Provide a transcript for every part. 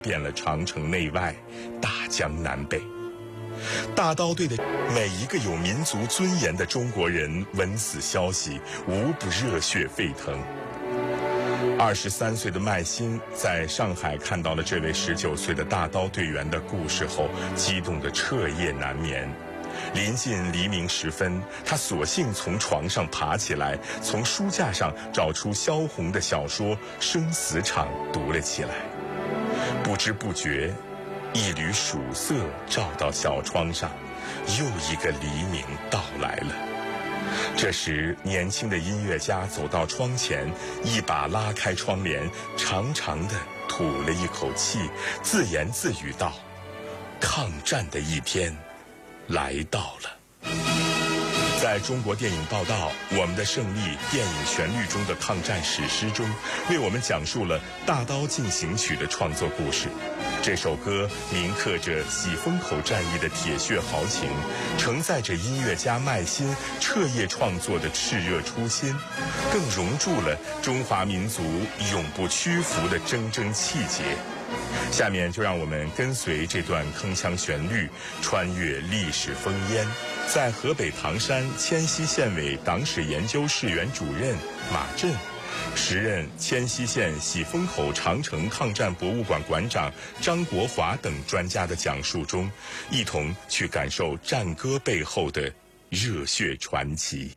遍了长城内外，大江南北。大刀队的每一个有民族尊严的中国人闻此消息，无不热血沸腾。23岁的麦辛在上海看到了这位19岁的大刀队员的故事后，激动得彻夜难眠。临近黎明时分，他索性从床上爬起来，从书架上找出萧红的小说《生死场》读了起来。不知不觉，一缕曙色照到小窗上，又一个黎明到来了。这时，年轻的音乐家走到窗前，一把拉开窗帘，长长的吐了一口气，自言自语道：“抗战的一天来到了。”在中国电影报道《我们的胜利》电影旋律中的抗战史诗中，为我们讲述了《大刀进行曲》的创作故事。这首歌铭刻着喜峰口战役的铁血豪情，承载着音乐家麦辛彻夜创作的炽热初心，更融铸了中华民族永不屈服的铮铮气节。下面就让我们跟随这段铿锵旋律，穿越历史烽烟，在河北唐山迁西县委党史研究室原主任马震，时任迁西县喜峰口长城抗战博物馆馆长张国华等专家的讲述中，一同去感受战歌背后的热血传奇。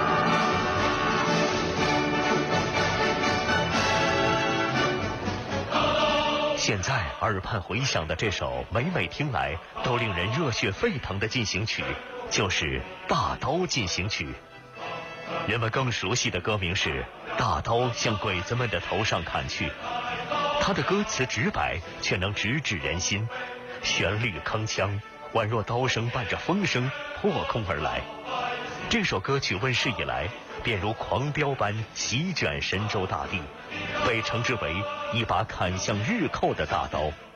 现在耳畔回响的这首每每听来都令人热血沸腾的进行曲，就是《大刀进行曲》。人们更熟悉的歌名是《大刀向鬼子们的头上砍去》。它的歌词直白，却能直指人心，旋律铿锵，宛若刀声伴着风声破空而来。这首歌曲问世以来，便如狂飙般席卷神州大地，被称之为一把砍向日寇的大刀。